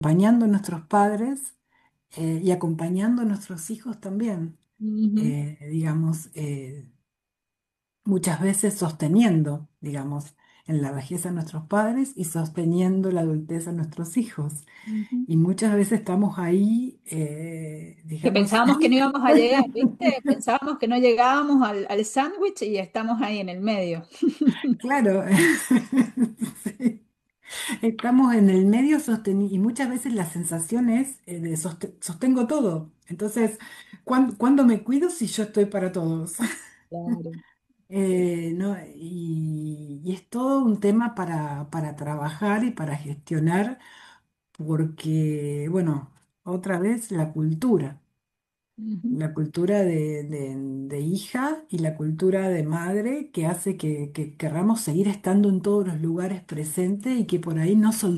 acompañando a nuestros padres y acompañando a nuestros hijos también, Ujú, digamos, muchas veces sosteniendo, digamos, en la vejez a nuestros padres y sosteniendo la adultez a nuestros hijos. ujú. Y muchas veces estamos ahí, Que digamos, pensábamos que no íbamos a llegar, ¿viste? Pensábamos que no llegábamos al sándwich y estamos ahí en el medio. claro, sí. Estamos en el medio y muchas veces la sensación es de sostengo todo. Entonces, ¿cuándo me cuido si yo estoy para todos? Claro. ¿No? Y es todo un tema para trabajar y para gestionar, porque, bueno, otra vez Ujú, la cultura de hija y la cultura de madre que hace que querramos seguir estando en todos los lugares presentes y que por ahí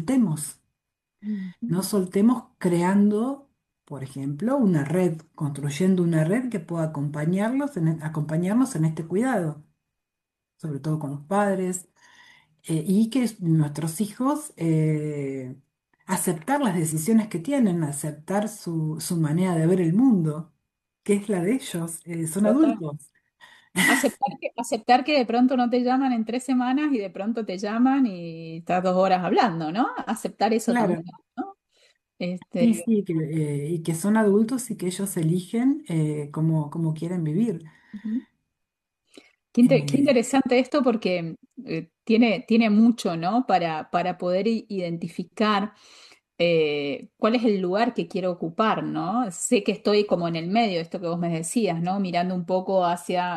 ujú, no soltemos creando, por ejemplo, una red, construyendo una red que pueda acompañarnos en este cuidado, sobre todo con los padres, y que nuestros hijos aceptar las decisiones que tienen, aceptar su manera de ver el mundo, que es la de ellos, son total. adultos. Aceptar que de pronto no te llaman en 3 semanas y de pronto te llaman y estás 2 horas hablando, ¿no? Aceptar eso también, Claro, ¿no? sí, Este, sí, y que son adultos y que ellos eligen cómo quieren vivir. ujú. Qué Eh, interesante esto porque tiene mucho, ¿no? Para poder identificar cuál es el lugar que quiero ocupar, ¿no? Sé que estoy como en el medio, esto que vos me decías, ¿no? Mirando un poco hacia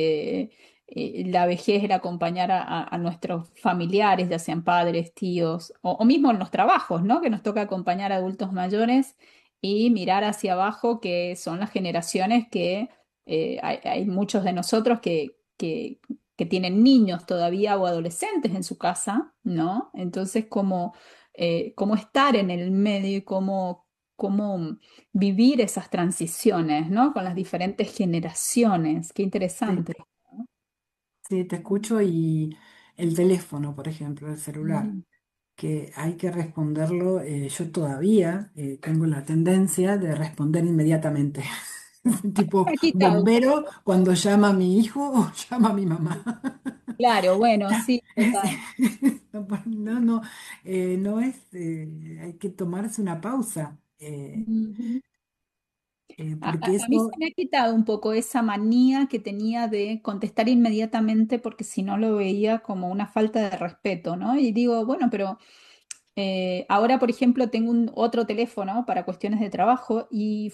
la vejez, el acompañar a nuestros familiares, ya sean padres, tíos, o mismo en los trabajos, ¿no? Que nos toca acompañar a adultos mayores y mirar hacia abajo, que son las generaciones que hay muchos de nosotros que tienen niños todavía o adolescentes en su casa, ¿no? Entonces, como cómo estar en el medio y cómo vivir esas transiciones, ¿no? Con las diferentes generaciones. Qué sí, interesante. sí, te escucho y el teléfono, por ejemplo, el celular, Mm. que hay que responderlo, yo todavía tengo la tendencia de responder inmediatamente, tipo Ha quitado un bombero poco. cuando llama a mi hijo o llama a mi mamá. Claro, bueno, sí, total. No, no, no es, hay que tomarse una pausa, Ujú. porque A mí se eso, me ha quitado un poco esa manía que tenía de contestar inmediatamente porque si no lo veía como una falta de respeto, ¿no? Y digo, bueno, pero ahora, por ejemplo, tengo otro teléfono para cuestiones de trabajo y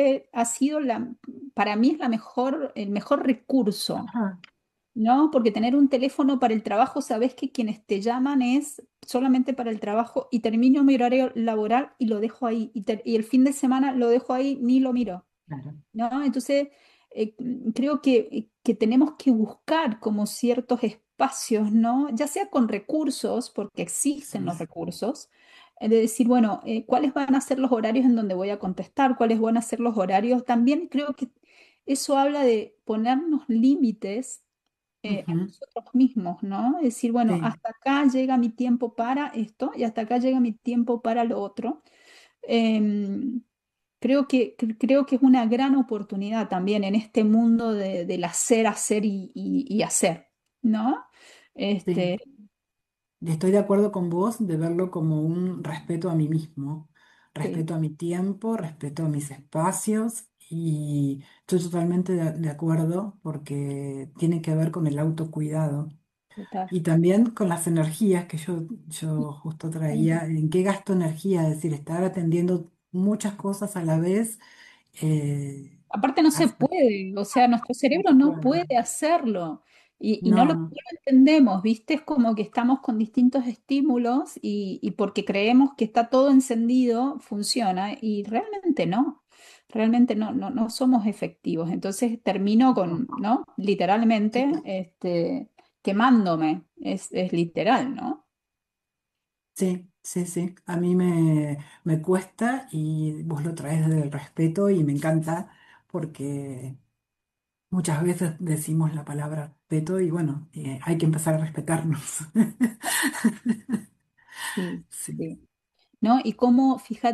para mí es el mejor recurso, ajá, ¿no? Porque tener un teléfono para el trabajo, sabes que quienes te llaman es solamente para el trabajo y termino mi horario laboral y lo dejo ahí y el fin de semana lo dejo ahí, ni lo miro. claro, ¿No? Entonces, creo que tenemos que buscar como ciertos espacios, ¿no? Ya sea con recursos, porque existen sí, los recursos, de decir, bueno, ¿cuáles van a ser los horarios en donde voy a contestar? ¿Cuáles van a ser los horarios? También creo que eso habla de ponernos límites a ujú, nosotros mismos, ¿no? Decir, bueno, sí, hasta acá llega mi tiempo para esto y hasta acá llega mi tiempo para lo otro. Em, creo que es una gran oportunidad también en este mundo del hacer, hacer y hacer, ¿no? sí. Este, Y estoy de acuerdo con vos de verlo como un respeto a mí mismo, sí, respeto a mi tiempo, respeto a mis espacios y estoy totalmente de acuerdo porque tiene que ver con el autocuidado total. y también con las energías que yo justo traía, en qué gasto energía, es decir, estar atendiendo muchas cosas a la vez. eh, Aparte no se hace- puede, o sea, nuestro no cerebro se no puede. puede hacerlo y no lo, no No, lo entendemos, ¿viste? Es como que estamos con distintos estímulos y porque creemos que está todo encendido, funciona y realmente no, no, no somos efectivos. Entonces termino no. ¿no? Literalmente, quemándome, es literal, ¿no? Sí, sí, sí. A mí me cuesta y vos lo traes desde el respeto y me encanta porque muchas veces decimos la palabra respeto y bueno, hay que empezar a respetarnos. Sí, Sí, sí. ¿no? Y cómo, fíjate,